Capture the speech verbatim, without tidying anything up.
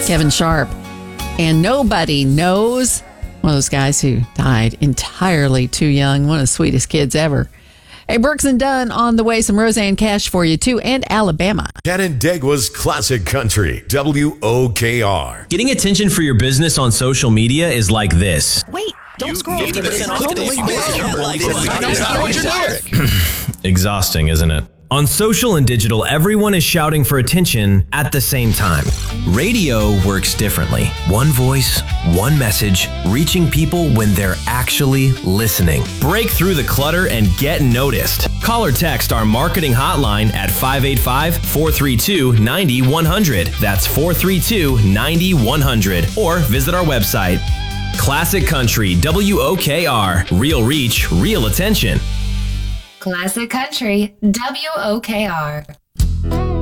Kevin Sharp. And nobody knows, one of those guys who died entirely too young, one of the sweetest kids ever. Hey, Brooks and Dunn on the way. Some Roseanne Cash for you, too, and Alabama. Canandaigua's Classic Country, W O K R. Getting attention for your business on social media is like this. Wait, don't scroll. Exhausting, isn't it? On social and digital, everyone is shouting for attention at the same time. Radio works differently. One voice, one message, reaching people when they're actually listening. Break through the clutter and get noticed. Call or text our marketing hotline at five eight five, four three two, nine one zero zero. That's four three two, nine one zero zero. Or visit our website. Classic Country, W O K R. Real reach, real attention. Classic Country, W O K R.